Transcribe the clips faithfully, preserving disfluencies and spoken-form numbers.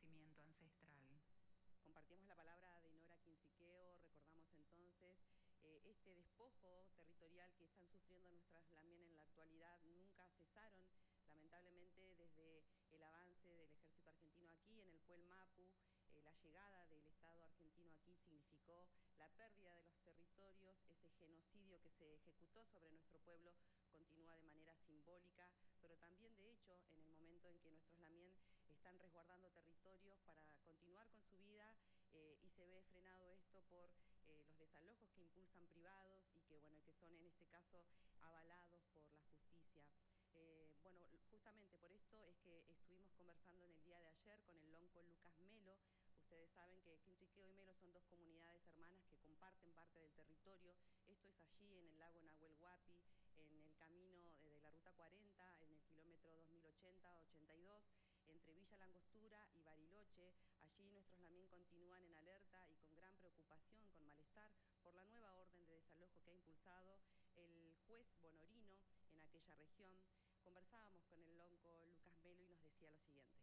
conocimiento ancestral. Compartimos la palabra de Nora Quintriqueo, recordamos entonces eh, este despojo territorial que están sufriendo nuestras lamien en la actualidad. Nunca cesaron, lamentablemente, desde el avance del ejército argentino aquí en el Puel Mapu. Eh, la llegada del Estado argentino aquí significó la pérdida de los territorios. Ese genocidio que se ejecutó sobre nuestro pueblo continúa de manera simbólica, pero también de hecho en el momento en que nuestros lamien están resguardando territorios para continuar con su vida, eh, y se ve frenado esto por eh, los desalojos que impulsan privados y que, bueno, que son en este caso avalados por la justicia. Eh, bueno, justamente por esto es que estuvimos conversando en el día de ayer con el lonco Lucas Melo. Ustedes saben que Quintriqueo y Melo son dos comunidades hermanas que comparten parte del territorio. Esto es allí en el lago Nahuel Huapi, en el camino de la ruta cuarenta, en el kilómetro dos mil ochenta ochenta y dos, entre Villa Langostura y Bariloche. Allí nuestros lamien continúan en alerta y con gran preocupación, con malestar, por la nueva orden de desalojo que ha impulsado el juez Bonorino en aquella región. Conversábamos con el lonco Lucas Melo y nos decía lo siguiente.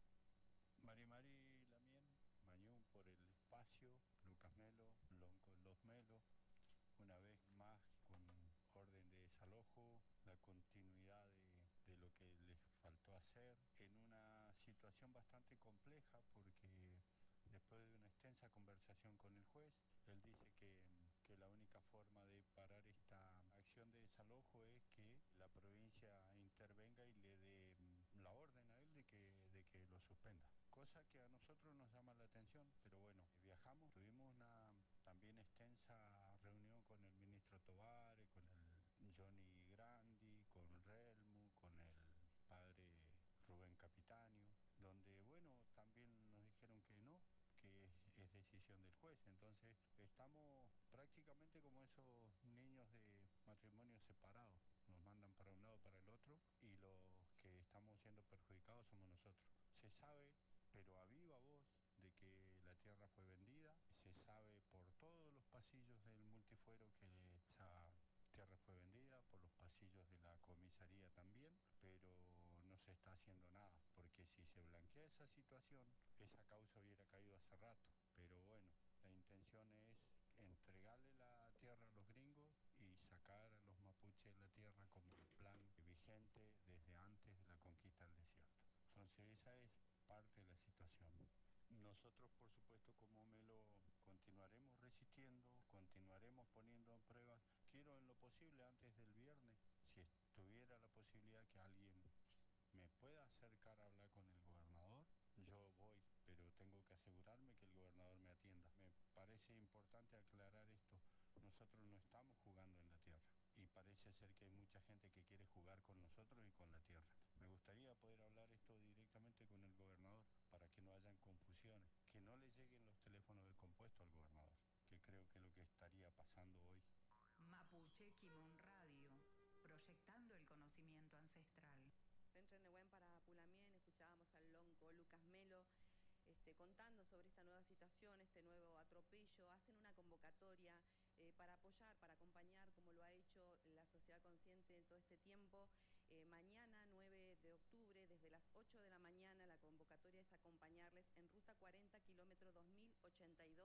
Mari Mari Lamien, Mañú por el espacio, Lucas Melo, lonco Los Melo, una vez más con orden de desalojo, la continuidad de, de lo que les faltó hacer, en una situación bastante compleja porque después de una extensa conversación con el juez, él dice que, que la única forma de parar esta acción de desalojo es que la provincia intervenga y le dé la orden a él de que, de que lo suspenda. Cosa que a nosotros nos llama la atención, pero bueno, viajamos, tuvimos una también extensa reunión con el ministro Tovar, con el Johnny Grandi, con Relmu, con el padre Rubén Capitanio, donde, bueno, también nos dijeron que no, que es, es decisión del juez. Entonces estamos prácticamente como esos niños de matrimonios separados. Nos mandan para un lado, para el otro, y los que estamos siendo perjudicados somos nosotros. Se sabe, pero a viva voz, de que la tierra fue vendida. Se sabe por todos los pasillos del multifuero que esa tierra fue vendida, por los pasillos de la comisaría también, pero no se está haciendo nada, porque si se blanquea esa situación, esa causa hubiera caído hace rato. Pero bueno, la intención es entregarle la tierra a los gringos y sacar a los mapuches de la tierra como el plan vigente desde antes de la conquista del desierto. Entonces esa es parte de la situación. Nosotros, por supuesto, como Melo, continuaremos resistiendo, continuaremos poniendo en prueba. Quiero en lo posible antes del viernes, si tuviera la posibilidad que alguien me pueda acercar a hablar con el gobernador, yo voy, pero tengo que asegurarme que el gobernador me atienda. Me parece importante aclarar esto. Nosotros no estamos jugando en la tierra y parece ser que hay mucha gente que quiere jugar con nosotros y con la tierra. Me gustaría poder hablar esto directamente con el gobernador para que no hayan confusiones, que no le lleguen los teléfonos de compuesto al gobernador, que creo que es lo que estaría pasando hoy. Mapuche Kimun Radio, proyectando el conocimiento ancestral. Dentro de Nehuen para Pulamien escuchábamos al lonco Lucas Melo este, contando sobre esta nueva situación, este nuevo atropello. Hacen una convocatoria eh, para apoyar, para acompañar, como lo ha hecho la Sociedad Consciente en todo este tiempo. Eh, mañana, nueve de octubre, desde las ocho de la mañana, la convocatoria es acompañarles en Ruta cuarenta, kilómetro dos mil ochenta y dos.